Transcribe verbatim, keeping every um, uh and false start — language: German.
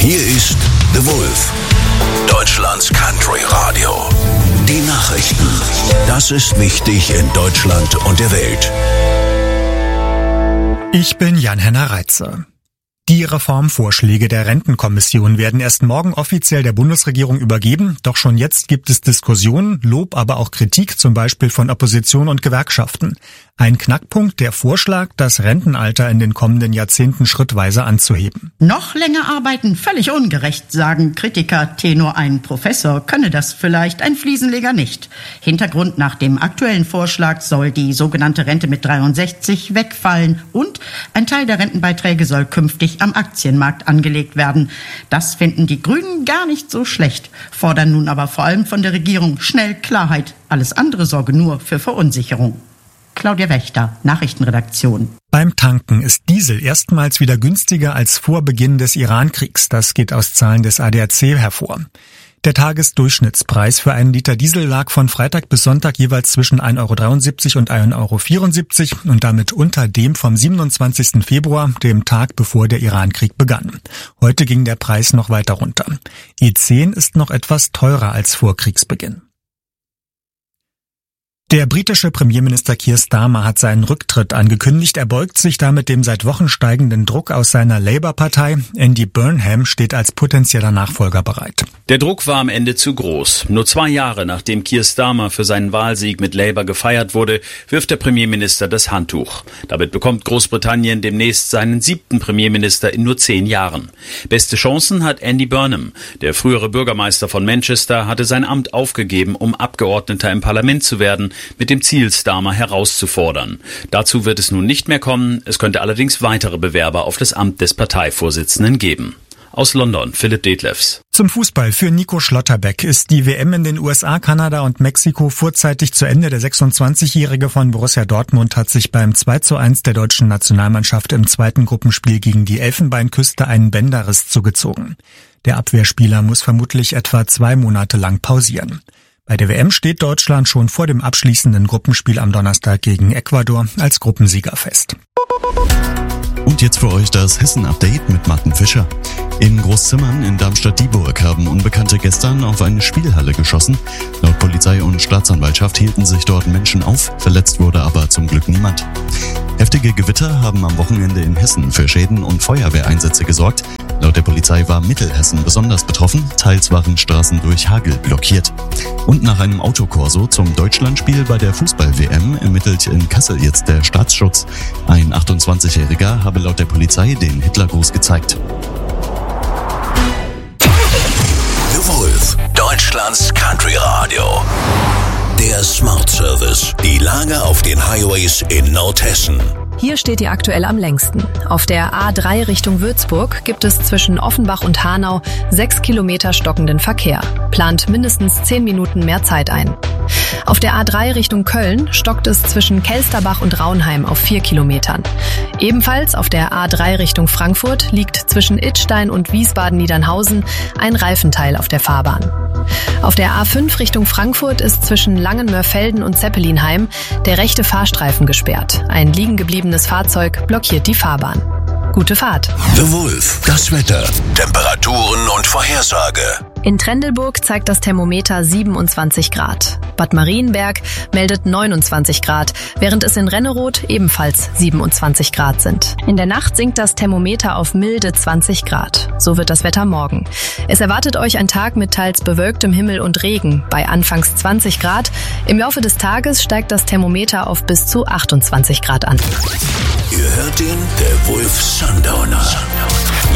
Hier ist The Wolf, Deutschlands Country Radio. Die Nachrichten. Das ist wichtig in Deutschland und der Welt. Ich bin Jan-Henner Reitze. Die Reformvorschläge der Rentenkommission werden erst morgen offiziell der Bundesregierung übergeben. Doch schon jetzt gibt es Diskussionen, Lob, aber auch Kritik, zum Beispiel von Opposition und Gewerkschaften. Ein Knackpunkt, der Vorschlag, das Rentenalter in den kommenden Jahrzehnten schrittweise anzuheben. Noch länger arbeiten, völlig ungerecht, sagen Kritiker. Tenor ein Professor könne das vielleicht, ein Fliesenleger nicht. Hintergrund: nach dem aktuellen Vorschlag soll die sogenannte Rente mit dreiundsechzig wegfallen und ein Teil der Rentenbeiträge soll künftig am Aktienmarkt angelegt werden. Das finden die Grünen gar nicht so schlecht, fordern nun aber vor allem von der Regierung schnell Klarheit. Alles andere sorge nur für Verunsicherung. Claudia Wächter, Nachrichtenredaktion. Beim Tanken ist Diesel erstmals wieder günstiger als vor Beginn des Iran-Kriegs. Das geht aus Zahlen des A D A C hervor. Der Tagesdurchschnittspreis für einen Liter Diesel lag von Freitag bis Sonntag jeweils zwischen ein Euro dreiundsiebzig und ein Euro vierundsiebzig und damit unter dem vom siebenundzwanzigsten Februar, dem Tag bevor der Iran-Krieg begann. Heute ging der Preis noch weiter runter. E zehn ist noch etwas teurer als vor Kriegsbeginn. Der britische Premierminister Keir Starmer hat seinen Rücktritt angekündigt. Er beugt sich damit dem seit Wochen steigenden Druck aus seiner Labour-Partei. Andy Burnham steht als potenzieller Nachfolger bereit. Der Druck war am Ende zu groß. Nur zwei Jahre nachdem Keir Starmer für seinen Wahlsieg mit Labour gefeiert wurde, wirft der Premierminister das Handtuch. Damit bekommt Großbritannien demnächst seinen siebten Premierminister in nur zehn Jahren. Beste Chancen hat Andy Burnham. Der frühere Bürgermeister von Manchester hatte sein Amt aufgegeben, um Abgeordneter im Parlament zu werden, mit dem Ziel, Starmer herauszufordern. Dazu wird es nun nicht mehr kommen. Es könnte allerdings weitere Bewerber auf das Amt des Parteivorsitzenden geben. Aus London, Philipp Detlefs. Zum Fußball. Für Nico Schlotterbeck ist die W M in den U S A, Kanada und Mexiko vorzeitig zu Ende. Der sechsundzwanzigjährige von Borussia Dortmund hat sich beim zwei zu eins der deutschen Nationalmannschaft im zweiten Gruppenspiel gegen die Elfenbeinküste einen Bänderriss zugezogen. Der Abwehrspieler muss vermutlich etwa zwei Monate lang pausieren. Bei der W M steht Deutschland schon vor dem abschließenden Gruppenspiel am Donnerstag gegen Ecuador als Gruppensieger fest. Und jetzt für euch das Hessen-Update mit Martin Fischer. In Großzimmern in Darmstadt-Dieburg haben Unbekannte gestern auf eine Spielhalle geschossen. Laut Polizei und Staatsanwaltschaft hielten sich dort Menschen auf, verletzt wurde aber zum Glück niemand. Heftige Gewitter haben am Wochenende in Hessen für Schäden und Feuerwehreinsätze gesorgt. Laut der Polizei war Mittelhessen besonders betroffen, teils waren Straßen durch Hagel blockiert. Und nach einem Autokorso zum Deutschlandspiel bei der Fußball-W M ermittelt in Kassel jetzt der Staatsschutz. Ein achtundzwanzigjähriger habe laut der Polizei den Hitlergruß gezeigt. The Wolf, Deutschlands Country Radio. Der Smart Service. Die Lage auf den Highways in Nordhessen. Hier steht ihr aktuell am längsten. Auf der A drei Richtung Würzburg gibt es zwischen Offenbach und Hanau sechs Kilometer stockenden Verkehr. Plant mindestens zehn Minuten mehr Zeit ein. Auf der A drei Richtung Köln stockt es zwischen Kelsterbach und Raunheim auf vier Kilometern. Ebenfalls auf der A drei Richtung Frankfurt liegt zwischen Idstein und Wiesbaden-Niedernhausen ein Reifenteil auf der Fahrbahn. Auf der A fünf Richtung Frankfurt ist zwischen Langenmörfelden und Zeppelinheim der rechte Fahrstreifen gesperrt. Ein liegen gebliebenes Fahrzeug blockiert die Fahrbahn. Gute Fahrt. The Wolf, das Wetter, Temperaturen und Vorhersage. In Trendelburg zeigt das Thermometer siebenundzwanzig Grad. Bad Marienberg meldet neunundzwanzig Grad, während es in Renneroth ebenfalls siebenundzwanzig Grad sind. In der Nacht sinkt das Thermometer auf milde zwanzig Grad. So wird das Wetter morgen. Es erwartet euch ein Tag mit teils bewölktem Himmel und Regen bei anfangs zwanzig Grad. Im Laufe des Tages steigt das Thermometer auf bis zu achtundzwanzig Grad an. Ihr hört den The Wolf Sundowner.